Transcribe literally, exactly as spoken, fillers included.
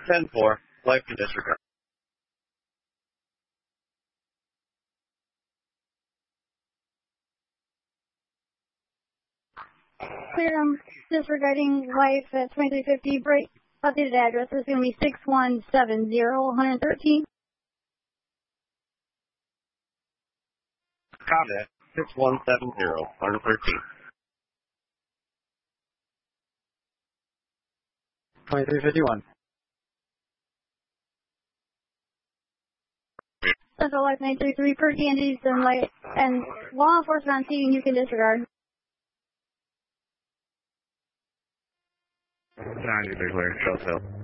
ten four, life can disregard. Clear, I'm disregarding life at twenty-three fifty. Break. Updated address is going to be six one seven zero one thirteen. Copy that. six one seven zero one thirteen. twenty-three fifty-one. Central Life nine three three per Candies and light and law enforcement on scene, you can disregard. ninety clear, show fill.